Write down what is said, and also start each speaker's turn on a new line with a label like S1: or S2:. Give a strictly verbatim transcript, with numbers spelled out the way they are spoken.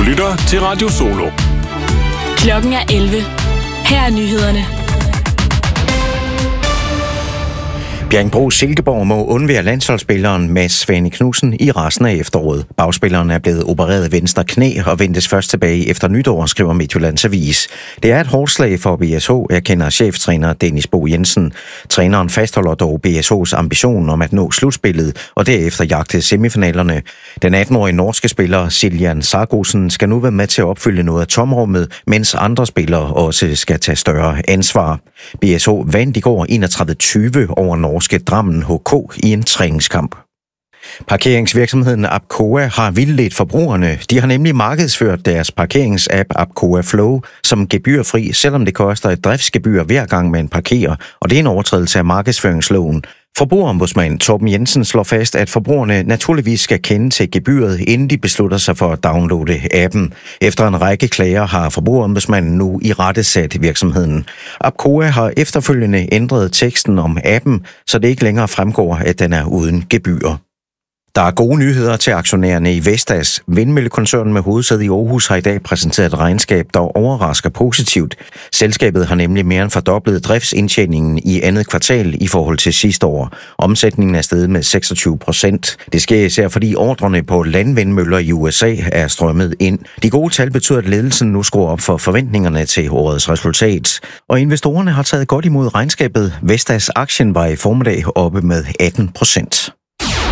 S1: lytter til Radio Solo.
S2: Klokken er elleve. Her er nyhederne.
S3: Bjerringbro Silkeborg må undvære landsholdsspilleren Mads Svane Knudsen i resten af efteråret. Bagspilleren er blevet opereret venstre knæ og ventes først tilbage efter nytår, skriver Midtjyllands Avis. Det er et hårdt slag for B S H, erkender cheftræner Dennis Bo Jensen. Træneren fastholder dog B S H's ambition om at nå slutspillet og derefter jagte semifinalerne. Den atten-årige norske spiller Siljan Sargosen skal nu være med til at opfylde noget af tomrummet, mens andre spillere også skal tage større ansvar. B S H vandt i går enogtredive tyve over norske Drammen H K i en træningskamp. Parkeringsvirksomheden Apcoa har vildledt forbrugerne. De har nemlig markedsført deres parkeringsapp Apcoa Flow som gebyrfri, selvom det koster et driftsgebyr hver gang man parkerer, og det er en overtrædelse af markedsføringsloven. Forbrugerombudsmand Torben Jensen slår fast, at forbrugerne naturligvis skal kende til gebyret, inden de beslutter sig for at downloade appen. Efter en række klager har forbrugerombudsmanden nu irettesat virksomheden. Apcoa har efterfølgende ændret teksten om appen, så det ikke længere fremgår, at den er uden gebyr. Der er gode nyheder til aktionærerne i Vestas. Vindmøllekoncernen med hovedsæde i Aarhus har i dag præsenteret et regnskab, der overrasker positivt. Selskabet har nemlig mere end fordoblet driftsindtjeningen i andet kvartal i forhold til sidste år. Omsætningen er steget med seksogtyve procent. Det sker især fordi ordrene på landvindmøller i U S A er strømmet ind. De gode tal betyder, at ledelsen nu skruer op for forventningerne til årets resultat. Og investorerne har taget godt imod regnskabet. Vestas aktien var i formiddag oppe med atten procent.